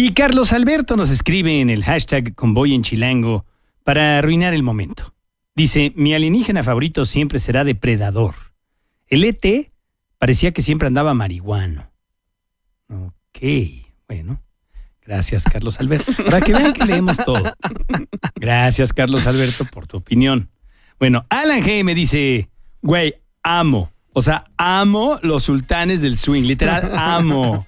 Y Carlos Alberto nos escribe en el hashtag Convoy en Chilango para arruinar el momento. Dice, mi alienígena favorito siempre será Depredador. El ET parecía que siempre andaba marihuano. Ok, bueno. Gracias, Carlos Alberto. Para que vean que leemos todo. Gracias, Carlos Alberto, por tu opinión. Bueno, Alan G. me dice, güey, amo. O sea, amo los sultanes del swing. Literal, amo.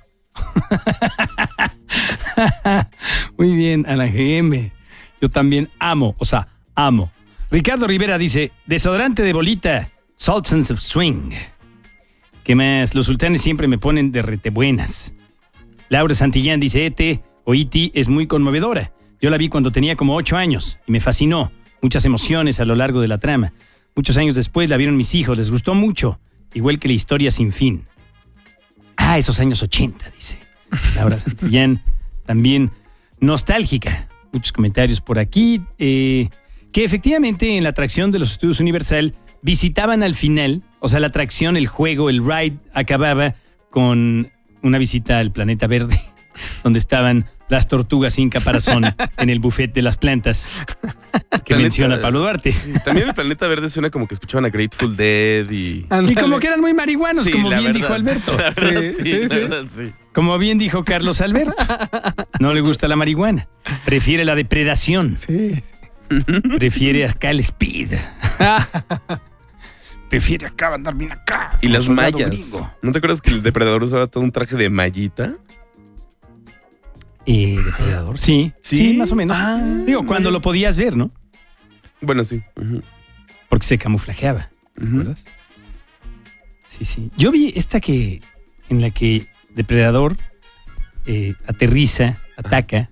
Muy bien, Alan GM. Yo también amo, o sea, amo. Ricardo Rivera dice, desodorante de bolita, Sultans of Swing. ¿Qué más? Los sultanes siempre me ponen de retebuenas. Laura Santillán dice, E.T. o E.T. es muy conmovedora. Yo la vi cuando tenía como 8 años y me fascinó. Muchas emociones a lo largo de la trama. Muchos años después la vieron mis hijos, les gustó mucho. Igual que la historia sin fin. Ah, esos años 80, dice Laura Santillán. También nostálgica. Muchos comentarios por aquí. Que efectivamente en la atracción de los estudios Universal visitaban al final, o sea, la atracción, el juego, el ride acababa con una visita al planeta verde, donde estaban las tortugas sin caparazón en el buffet de las plantas que menciona Pablo Duarte. Sí, también el planeta verde suena como que escuchaban a Grateful Dead y como que eran muy marihuanos, sí, como bien verdad, dijo Alberto. La verdad, sí. Como bien dijo Carlos Alberto. No le gusta la marihuana. Prefiere la depredación. Sí. Prefiere acá el speed. Prefiere acá andar bien acá. Y las mallas. Gringo. ¿No te acuerdas que el depredador usaba todo un traje de mallita? ¿Depredador? Sí, más o menos. Digo, cuando lo podías ver, ¿no? Bueno, sí. Porque se camuflajeaba, ¿recuerdas? Sí. Yo vi esta en la que Depredador aterriza, ataca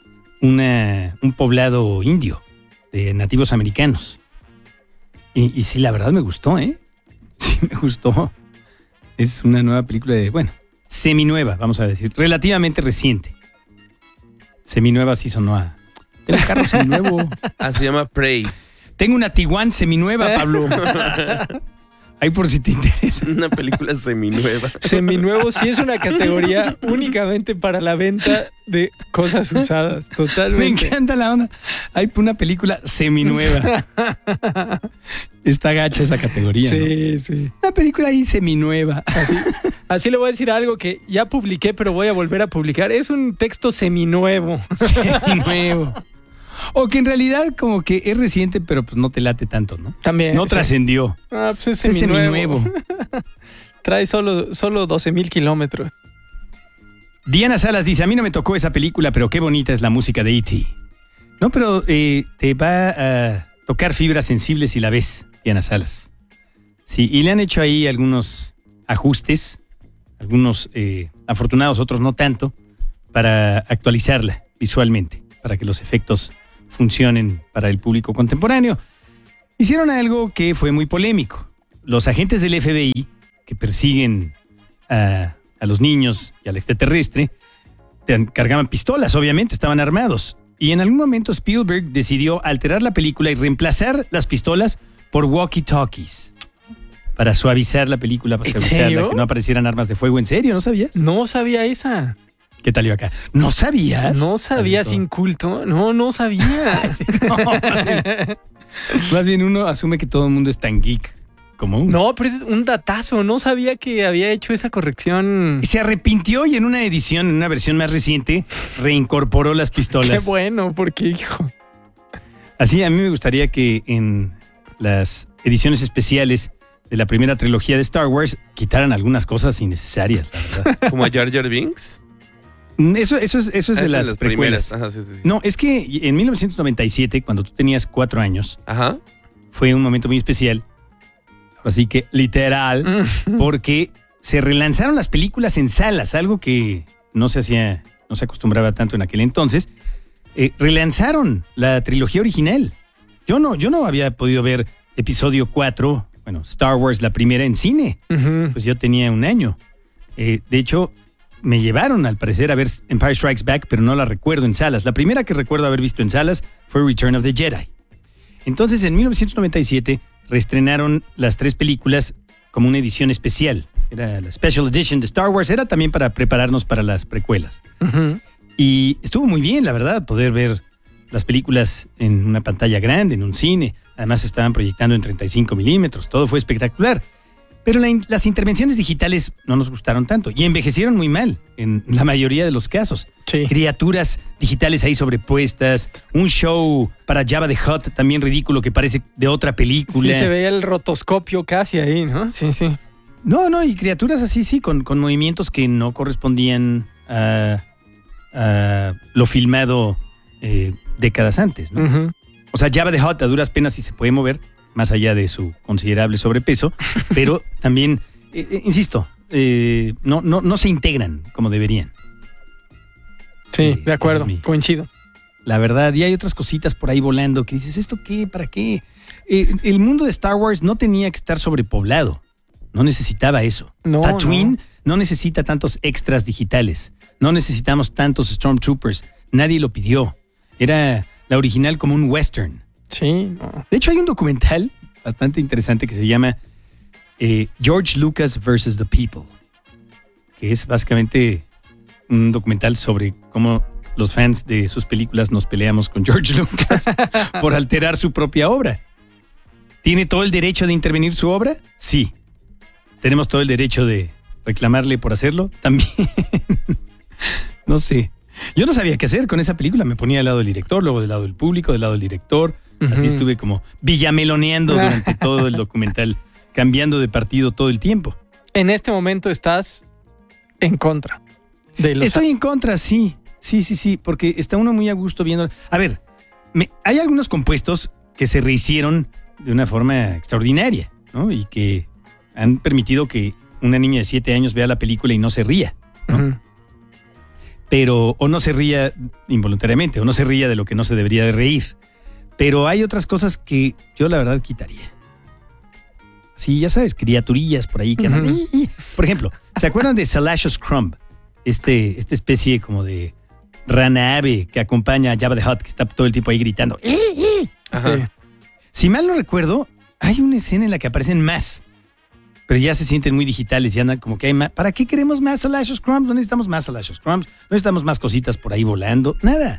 un poblado indio de nativos americanos. Y sí, la verdad me gustó, ¿eh? Sí, me gustó. Es una nueva película seminueva, vamos a decir. Relativamente reciente. Seminueva sí sonó a... Tengo un carro seminuevo. Se llama Prey. Tengo una Tiguan seminueva, Pablo. Ahí por si te interesa. Una película seminueva. Seminuevo sí es una categoría únicamente para la venta de cosas usadas. Totalmente. Me encanta la onda. Hay una película seminueva. Está gacha esa categoría. Sí, ¿no? sí. Una película ahí seminueva. Así le voy a decir algo que ya publiqué, pero voy a volver a publicar. Es un texto seminuevo. Seminuevo. O que en realidad como que es reciente, pero pues no te late tanto, ¿no? También. No trascendió. Pues es seminuevo. Trae solo 12,000 kilómetros. Diana Salas dice, a mí no me tocó esa película, pero qué bonita es la música de E.T. No, pero te va a tocar fibras sensibles si la ves, Diana Salas. Sí, y le han hecho ahí algunos ajustes, algunos afortunados, otros no tanto, para actualizarla visualmente, para que los efectos funcionen para el público contemporáneo. Hicieron algo que fue muy polémico. Los agentes del FBI que persiguen a los niños y al extraterrestre cargaban pistolas, obviamente, estaban armados. Y en algún momento Spielberg decidió alterar la película y reemplazar las pistolas por walkie-talkies para suavizar la película, para suavizarla, que no aparecieran armas de fuego. ¿En serio? ¿No sabías? No sabía esa. ¿Qué tal yo acá? ¿No sabías? No sabías, inculto. No sabía. Más bien uno asume que todo el mundo es tan geek como uno. No, pero es un datazo. No sabía que había hecho esa corrección. Y se arrepintió y en una edición, en una versión más reciente, reincorporó las pistolas. Qué bueno, porque hijo. Así, a mí me gustaría que en las ediciones especiales de la primera trilogía de Star Wars quitaran algunas cosas innecesarias, la verdad. ¿Como a Jar Jar Binks? Eso es de las precuelas. Ajá, sí. No, es que en 1997, cuando tú tenías 4 años, fue un momento muy especial. Así que literal, porque se relanzaron las películas en salas, algo que no se acostumbraba tanto en aquel entonces. Relanzaron la trilogía original. Yo no había podido ver episodio 4, Star Wars, la primera en cine. Pues yo tenía 1 año. De hecho, me llevaron al parecer a ver Empire Strikes Back, pero no la recuerdo en salas. La primera que recuerdo haber visto en salas fue Return of the Jedi. Entonces, en 1997, reestrenaron las 3 películas como una edición especial. Era la Special Edition de Star Wars, era también para prepararnos para las precuelas. Y estuvo muy bien, la verdad, poder ver las películas en una pantalla grande, en un cine. Además, se estaban proyectando en 35 milímetros. Todo fue espectacular. Pero las intervenciones digitales no nos gustaron tanto y envejecieron muy mal en la mayoría de los casos. Sí. Criaturas digitales ahí sobrepuestas, un show para Jabba the Hutt también ridículo que parece de otra película. Sí, se veía el rotoscopio casi ahí, ¿no? Sí, sí. No, y criaturas así, sí, con movimientos que no correspondían a lo filmado décadas antes, ¿no? Uh-huh. O sea, Jabba the Hutt a duras penas sí se puede mover, más allá de su considerable sobrepeso, pero también, insisto, no se integran como deberían. Sí, de acuerdo, coincido. La verdad, y hay otras cositas por ahí volando que dices, ¿esto qué? ¿Para qué? El mundo de Star Wars no tenía que estar sobrepoblado. No necesitaba eso. No, Tatooine no necesita tantos extras digitales. No necesitamos tantos Stormtroopers. Nadie lo pidió. Era la original como un western. Sí. No. De hecho, hay un documental bastante interesante que se llama George Lucas vs. The People, que es básicamente un documental sobre cómo los fans de sus películas nos peleamos con George Lucas por alterar su propia obra. ¿Tiene todo el derecho de intervenir su obra? Sí. ¿Tenemos todo el derecho de reclamarle por hacerlo? También. No sé. Yo no sabía qué hacer con esa película. Me ponía del lado del director, luego del lado del público, del lado del director. Uh-huh. Así estuve como villameloneando durante todo el documental, cambiando de partido todo el tiempo. En este momento estás en contra de los... Estoy en contra, sí. Sí, porque está uno muy a gusto viendo... A ver, hay algunos compuestos que se rehicieron de una forma extraordinaria, ¿no? Y que han permitido que una niña de 7 años vea la película y no se ría, ¿no? Uh-huh. Pero, o no se ría involuntariamente, o no se ría de lo que no se debería de reír. Pero hay otras cosas que yo la verdad quitaría. Sí, ya sabes, criaturillas por ahí que andan. Uh-huh. Por ejemplo, ¿se acuerdan de Salacious Crumb? Esta especie como de rana ave que acompaña a Jabba the Hutt, que está todo el tiempo ahí gritando. Ajá. Sí. Si mal no recuerdo, hay una escena en la que aparecen más, pero ya se sienten muy digitales y andan como que hay más. ¿Para qué queremos más Salacious Crumbs? No necesitamos más Salacious Crumbs, no necesitamos más cositas por ahí volando, nada.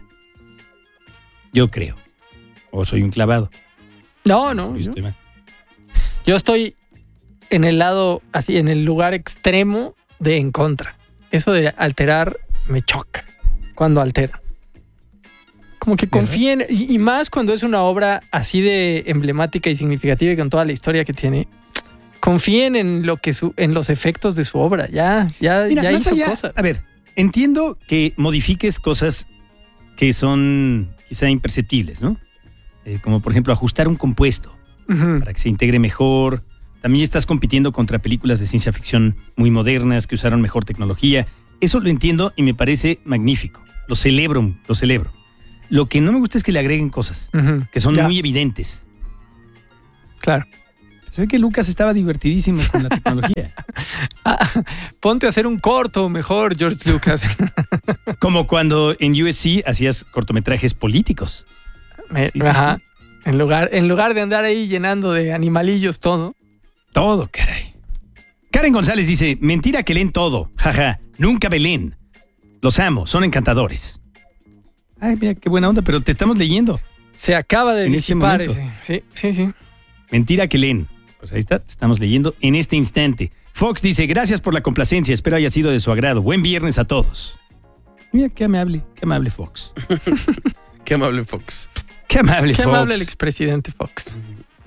Yo creo. O soy un clavado. No. Yo estoy mal. Yo estoy en el lado, así, en el lugar extremo de en contra. Eso de alterar me choca cuando altera. Como que confíen, y más cuando es una obra así de emblemática y significativa y con toda la historia que tiene. Confíen en en los efectos de su obra. Ya Mira, más hizo allá, cosas. a ver, entiendo que modifiques cosas que son quizá imperceptibles, ¿no? Como por ejemplo ajustar un compuesto Uh-huh. para que se integre mejor. También estás compitiendo contra películas de ciencia ficción muy modernas que usaron mejor tecnología. Eso lo entiendo y me parece magnífico. Lo celebro. Lo que no me gusta es que le agreguen cosas Uh-huh. que son Ya. muy evidentes. Claro. Se ve que Lucas estaba divertidísimo con la tecnología. Ponte a hacer un corto mejor, George Lucas. Como cuando en USC hacías cortometrajes políticos. Sí. Ajá. En lugar de andar ahí llenando de animalillos todo. Todo, caray. Karen González dice, mentira que leen todo. Jaja, nunca me leen. Los amo, son encantadores. Ay, mira, qué buena onda, pero te estamos leyendo. Se acaba de En este disipar momento. ese. Sí. Mentira que leen. Pues ahí está, te estamos leyendo en este instante. Fox dice, gracias por la complacencia, espero haya sido de su agrado. Buen viernes a todos. Mira, qué amable Fox. Qué amable Fox. Qué amable Qué Fox. amable el expresidente Fox.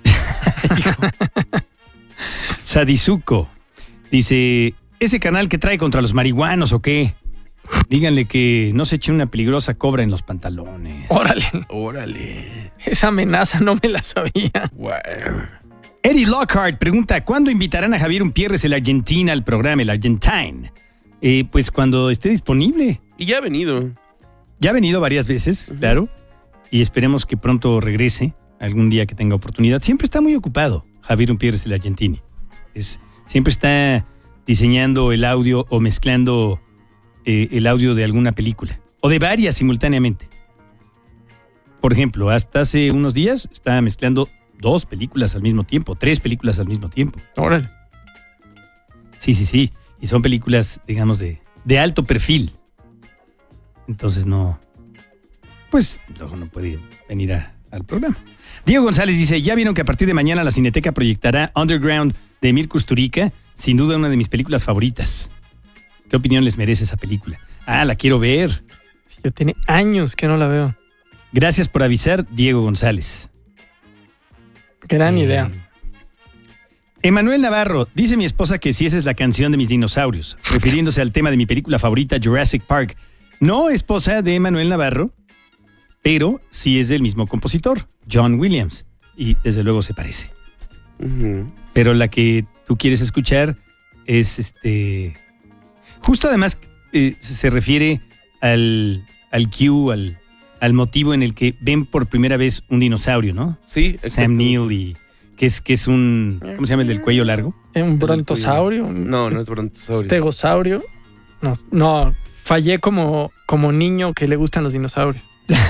Sadizuko dice, ¿ese canal que trae contra los marihuanos o qué? Díganle que no se eche una peligrosa cobra en los pantalones. Órale. Esa amenaza no me la sabía. Wow. Eddie Lockhart pregunta, ¿cuándo invitarán a Javier Umpierres, el Argentina, al programa, el Argentine? Pues cuando esté disponible. Y ya ha venido. Ya ha venido varias veces, claro, y esperemos que pronto regrese algún día que tenga oportunidad. Siempre está muy ocupado Javier Umpierres, el Argentini. Siempre está diseñando el audio o mezclando el audio de alguna película, o de varias simultáneamente. Por ejemplo, hasta hace unos días estaba mezclando 2 películas al mismo tiempo, 3 películas al mismo tiempo. Órale. Sí. Y son películas, digamos, de alto perfil. Entonces no, pues luego no puede venir al programa. Diego González dice, ¿ya vieron que a partir de mañana la Cineteca proyectará Underground de Emir Kusturica? Sin duda una de mis películas favoritas. ¿Qué opinión les merece esa película? Ah, la quiero ver. Sí, yo tiene años que no la veo. Gracias por avisar, Diego González. Gran idea. Emanuel Navarro, dice mi esposa que si esa es la canción de mis dinosaurios, refiriéndose al tema de mi película favorita, Jurassic Park. No, esposa de Emanuel Navarro, pero sí es del mismo compositor, John Williams, y desde luego se parece. Ujú. Pero la que tú quieres escuchar es justo además se refiere al cue, al motivo en el que ven por primera vez un dinosaurio, ¿no? Sí, exacto. Sam Neill y que es un, ¿cómo se llama el del cuello largo? Un brontosaurio. No, no es brontosaurio. Estegosaurio. No, fallé como niño que le gustan los dinosaurios.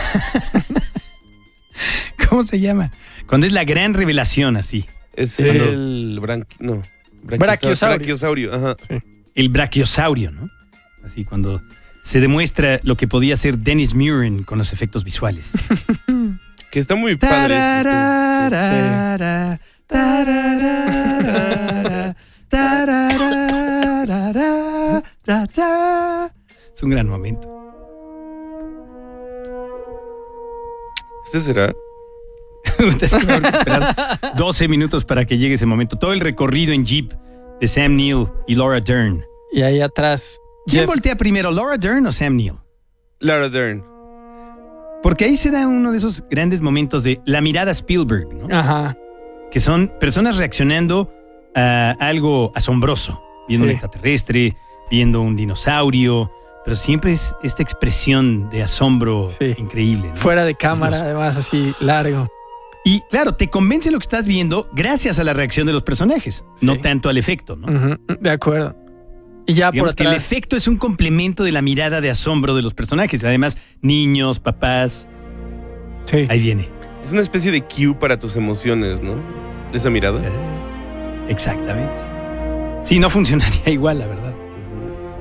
¿Cómo se llama? Cuando es la gran revelación así. Es Cuando- el Brachiosaurio. brachiosaurio, ajá. El brachiosaurio, ¿no? Así cuando se demuestra lo que podía hacer Dennis Muren con los efectos visuales. Que está muy padre. Tararara, tararara, tararara, ta, ta. Es un gran momento. ¿Este será? Es que habrá que esperar 12 minutos para que llegue ese momento. Todo el recorrido en Jeep de Sam Neill y Laura Dern. Y ahí atrás. ¿Quién Jeff- voltea primero, Laura Dern o Sam Neill? Laura Dern. Porque ahí se da uno de esos grandes momentos de la mirada Spielberg, ¿no? Ajá. Que son personas reaccionando a algo asombroso, viendo Sí. un extraterrestre, viendo un dinosaurio, pero siempre es esta expresión de asombro Sí. increíble, ¿no? Fuera de cámara, Los- además, así largo. Y claro, te convence lo que estás viendo gracias a la reacción de los personajes, Sí. no tanto al efecto, ¿no? Ujú, de acuerdo. Y ya Digamos por que el atrás. efecto es un complemento de la mirada de asombro de los personajes. Además, niños, papás, Sí. ahí viene. Es una especie de cue para tus emociones, ¿no? Esa mirada. Exactamente. Sí, no funcionaría igual, la verdad.